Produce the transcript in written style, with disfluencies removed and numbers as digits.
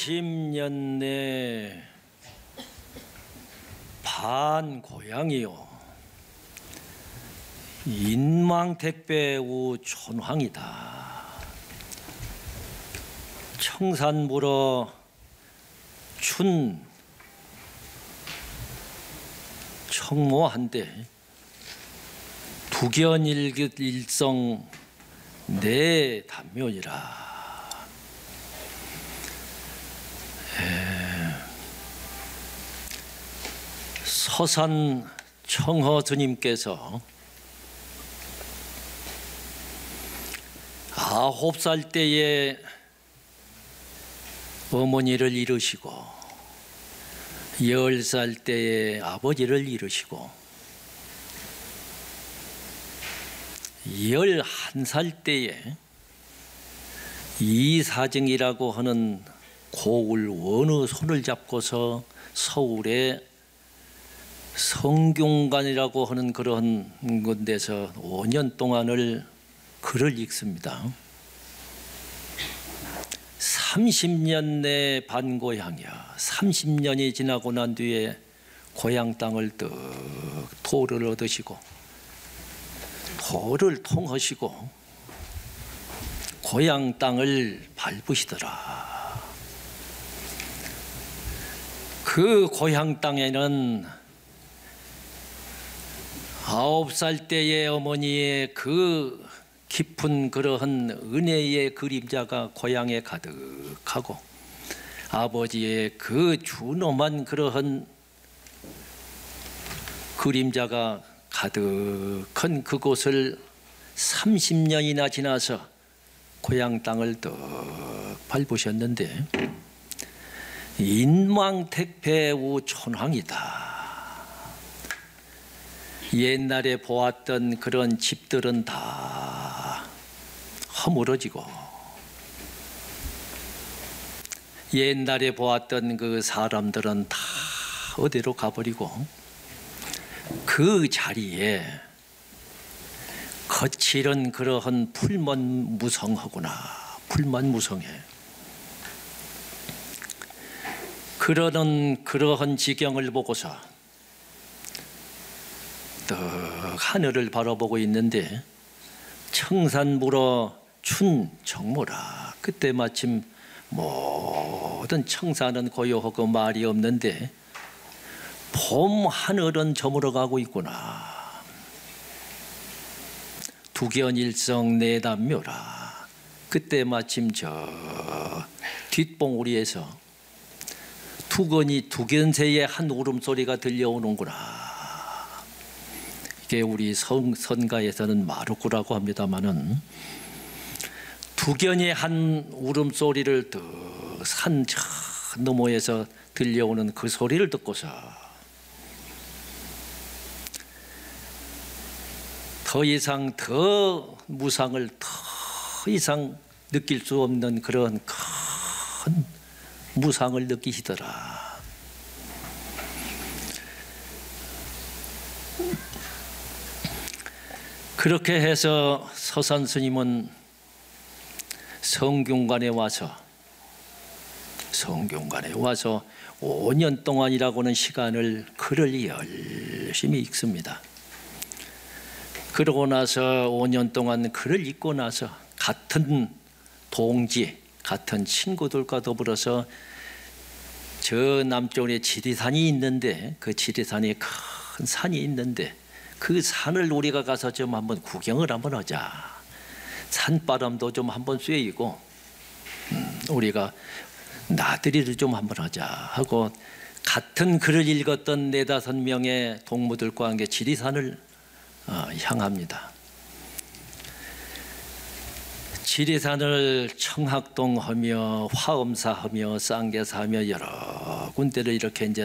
30년 내 반고향이요 인망택배우 촌황이다. 청산물어 춘 청모한데 두견일성 내 단묘이라. 서산 청허 스님께서 9살 때에 어머니를 잃으시고 10살 때에 아버지를 잃으시고 11살 때에 이사증이라고 하는 고을 원의 손을 잡고서 서울에 성균관이라고 하는 그런 곳에서 5년 동안을 글을 읽습니다. 30년 내 반고향이야. 30년이 지나고 난 뒤에 고향 땅을 뜩 토를 얻으시고 토를 통하시고 고향 땅을 밟으시더라. 그 고향 땅에는 9살 때의 어머니의 그 깊은 그러한 은혜의 그림자가 고향에 가득하고 아버지의 그 준엄한 그러한 그림자가 가득한 그곳을 30년이나 지나서 고향 땅을 더 밟으셨는데 인망택배우 촌황이다. 옛날에 보았던 그런 집들은 다 허물어지고 옛날에 보았던 그 사람들은 다 어디로 가버리고 그 자리에 거칠은 그러한 풀만 무성하구나. 풀만 무성해. 그러한 지경을 보고서 떡 하늘을 바라보고 있는데 청산물어 춘 정모라. 그때 마침 모든 청산은 고요하고 말이 없는데 봄 하늘은 저물어 가고 있구나. 두견일성 내단묘라. 그때 마침 저 뒷봉우리에서 두견새의 한 울음소리가 들려오는구나. 이게 우리 선가에서는 마루꾸라고 합니다마는 두견의 한 울음소리를 산 저 너머에서 들려오는 그 소리를 듣고서 더 이상 더 무상을 더 이상 느낄 수 없는 그런 큰 무상을 느끼시더라. 그렇게 해서 서산 스님은 성균관에 와서 5년 동안이라고는 시간을 글을 열심히 읽습니다. 그러고 나서 5년 동안 글을 읽고 나서 같은 동지, 같은 친구들과 더불어서 저 남쪽에 지리산이 있는데 그 지리산에 큰 산이 있는데 그 산을 우리가 가서 좀 한번 구경을 한번 하자. 산바람도 좀 한번 쐬이고 우리가 나들이를 좀 한번 하자 하고 같은 글을 읽었던 4-5명의 동무들과 함께 지리산을 향합니다. 지리산을 청학동하며 화엄사하며 쌍계사하며 여러 군데를 이렇게 이제